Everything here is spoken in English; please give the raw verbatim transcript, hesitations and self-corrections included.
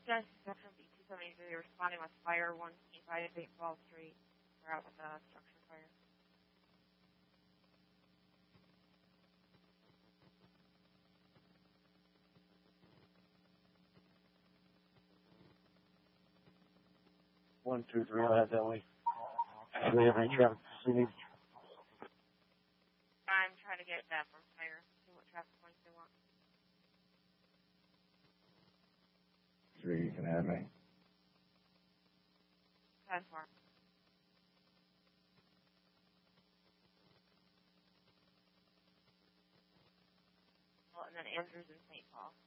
Yes, that's from B two seventy-three responding with fire one twenty-five Saint Paul Street. We're out with a structure fire. One, two, three, I'll have that way. Do we have any traffic proceedings? I'm trying to get that from fire. See what traffic points they want. Three, you can have me. ten four. Well, and then Andrews and Saint Paul.